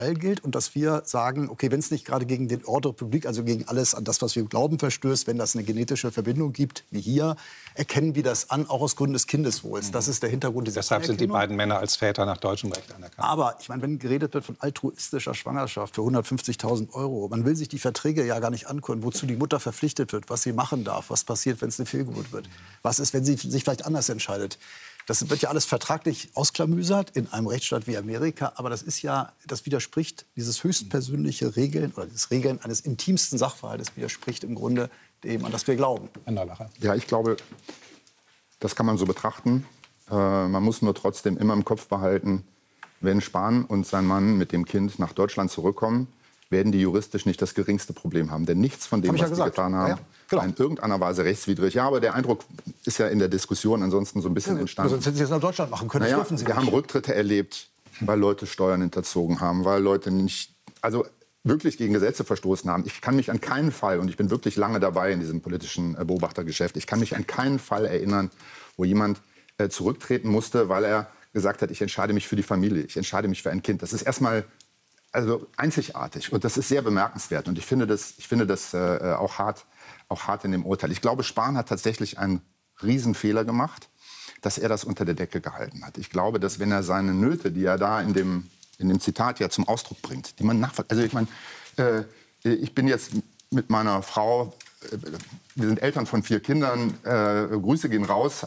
gilt und dass wir sagen, okay, wenn es nicht gerade gegen den Ordre public, also gegen alles an das, was wir glauben, verstößt, wenn das eine genetische Verbindung gibt, wie hier, erkennen wir das an, auch aus Gründen des Kindeswohls. Das ist der Hintergrund dieser Deshalb sind die beiden Männer als Väter nach deutschem Recht anerkannt. Aber ich meine, wenn geredet wird von altruistischer Schwangerschaft für 150.000 €, man will sich die Verträge ja gar nicht angucken, wozu die Mutter verpflichtet wird, was sie machen darf, was passiert, wenn es eine Fehlgeburt wird, was ist, wenn sie sich vielleicht anders entscheidet. Das wird ja alles vertraglich ausklamüsert in einem Rechtsstaat wie Amerika. Aber das widerspricht, dieses höchstpersönliche Regeln oder das Regeln eines intimsten Sachverhaltes widerspricht im Grunde dem, an das wir glauben. Ja, ich glaube, das kann man so betrachten. Man muss nur trotzdem immer im Kopf behalten, wenn Spahn und sein Mann mit dem Kind nach Deutschland zurückkommen, werden die juristisch nicht das geringste Problem haben. Denn nichts von dem, was sie getan haben, war in irgendeiner Weise rechtswidrig. Ja, aber der Eindruck ist ja in der Diskussion ansonsten so ein bisschen entstanden. Wenn Sie jetzt nach Deutschland machen können, dürfen Sie wir haben Rücktritte erlebt, weil Leute Steuern hinterzogen haben, weil Leute nicht, also wirklich gegen Gesetze verstoßen haben. Ich kann mich an keinen Fall, und ich bin wirklich lange dabei in diesem politischen Beobachtergeschäft, ich kann mich an keinen Fall erinnern, wo jemand zurücktreten musste, weil er gesagt hat, ich entscheide mich für die Familie, ich entscheide mich für ein Kind. Das ist erstmal einzigartig und das ist sehr bemerkenswert. Und ich finde das auch hart in dem Urteil. Ich glaube, Spahn hat tatsächlich einen Riesenfehler gemacht, dass er das unter der Decke gehalten hat. Ich glaube, dass wenn er seine Nöte, die er da in dem Zitat ja zum Ausdruck bringt, die man nachvollziehen. Also ich meine, ich bin jetzt mit meiner Frau, wir sind Eltern von 4 Kindern, Grüße gehen raus.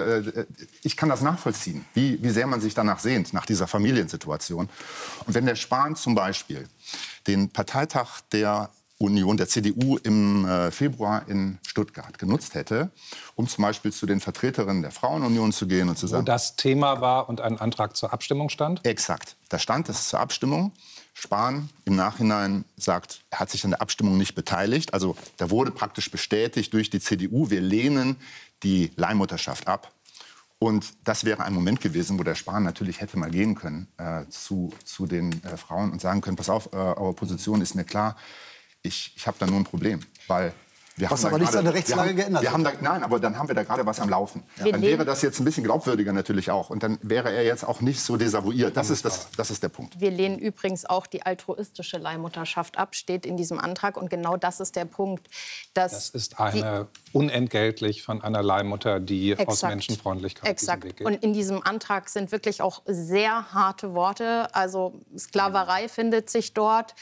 Ich kann das nachvollziehen, wie sehr man sich danach sehnt, nach dieser Familiensituation. Und wenn der Spahn zum Beispiel den Parteitag der Union, der CDU im Februar in Stuttgart genutzt hätte, um zum Beispiel zu den Vertreterinnen der Frauenunion zu gehen und zu sagen... Wo das Thema war und ein Antrag zur Abstimmung stand? Exakt. Da stand es zur Abstimmung. Spahn im Nachhinein sagt, er hat sich an der Abstimmung nicht beteiligt. Also da wurde praktisch bestätigt durch die CDU, wir lehnen die Leihmutterschaft ab. Und das wäre ein Moment gewesen, wo der Spahn natürlich hätte mal gehen können zu den Frauen und sagen können, pass auf, eure Position ist mir klar, ich habe da nur ein Problem, weil... Was aber nichts an der Rechtslage geändert hat. Nein, aber dann haben wir da gerade was am Laufen. Ja. Dann wäre das jetzt ein bisschen glaubwürdiger natürlich auch. Und dann wäre er jetzt auch nicht so desavouiert. Das ist der Punkt. Wir lehnen übrigens auch die altruistische Leihmutterschaft ab, steht in diesem Antrag. Und genau das ist der Punkt. Das ist eine unentgeltlich von einer Leihmutter, die aus Menschenfreundlichkeit diesen Weg geht. Und in diesem Antrag sind wirklich auch sehr harte Worte. Also Sklaverei findet sich dort.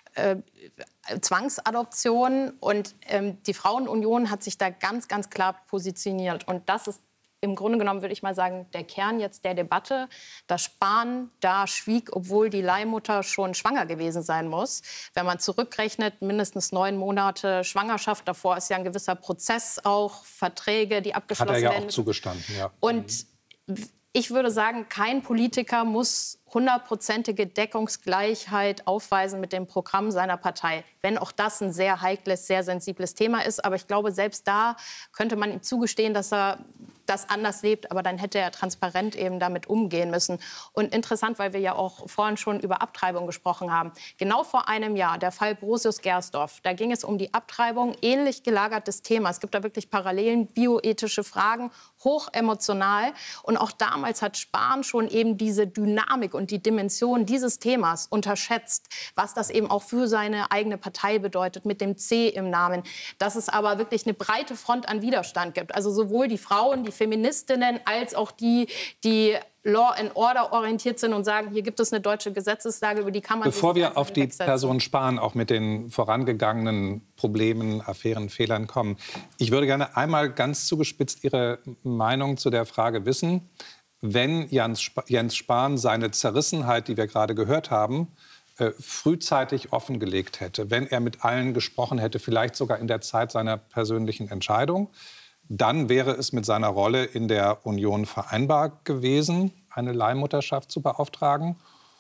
Zwangsadoption und die Frauenunion hat sich da ganz, ganz klar positioniert. Und das ist im Grunde genommen, würde ich mal sagen, der Kern jetzt der Debatte, dass Spahn da schwieg, obwohl die Leihmutter schon schwanger gewesen sein muss. Wenn man zurückrechnet, mindestens 9 Monate Schwangerschaft, davor ist ja ein gewisser Prozess auch, Verträge, die abgeschlossen werden. Hat er ja auch zugestanden, ja. Und ich würde sagen, kein Politiker muss 100%ige Deckungsgleichheit aufweisen mit dem Programm seiner Partei. Wenn auch das ein sehr heikles, sehr sensibles Thema ist. Aber ich glaube, selbst da könnte man ihm zugestehen, dass er das anders lebt. Aber dann hätte er transparent eben damit umgehen müssen. Und interessant, weil wir ja auch vorhin schon über Abtreibung gesprochen haben. Genau vor einem Jahr, der Fall Brosius-Gersdorf, da ging es um die Abtreibung, ähnlich gelagertes Thema. Es gibt da wirklich Parallelen, bioethische Fragen, hochemotional. Und auch damals hat Spahn schon eben diese Dynamik und die Dimension dieses Themas unterschätzt, was das eben auch für seine eigene Partei bedeutet, mit dem C im Namen. Dass es aber wirklich eine breite Front an Widerstand gibt. Also sowohl die Frauen, die Feministinnen, als auch die Law and Order orientiert sind und sagen, hier gibt es eine deutsche Gesetzeslage, über die kann man... Bevor wir auf die Person Spahn auch mit den vorangegangenen Problemen, Affären, Fehlern kommen, ich würde gerne einmal ganz zugespitzt Ihre Meinung zu der Frage wissen. Wenn Jens Spahn seine Zerrissenheit, die wir gerade gehört haben, frühzeitig offengelegt hätte, wenn er mit allen gesprochen hätte, vielleicht sogar in der Zeit seiner persönlichen Entscheidung, dann wäre es mit seiner Rolle in der Union vereinbar gewesen, eine Leihmutterschaft zu beauftragen?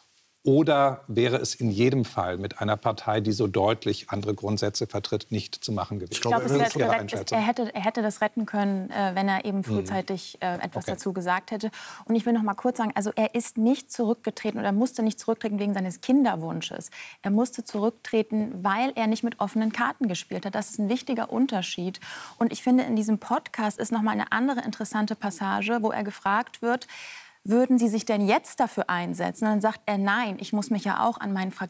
Oder wäre es in jedem Fall mit einer Partei, die so deutlich andere Grundsätze vertritt, nicht zu machen gewesen? Ich glaube, er hätte das retten können, wenn er eben frühzeitig etwas dazu gesagt hätte. Und ich will noch mal kurz sagen, also er ist nicht zurückgetreten oder musste nicht zurücktreten wegen seines Kinderwunsches. Er musste zurücktreten, weil er nicht mit offenen Karten gespielt hat. Das ist ein wichtiger Unterschied. Und ich finde, in diesem Podcast ist noch mal eine andere interessante Passage, wo er gefragt wird, würden Sie sich denn jetzt dafür einsetzen? Und dann sagt er, nein, ich muss mich ja auch an meinen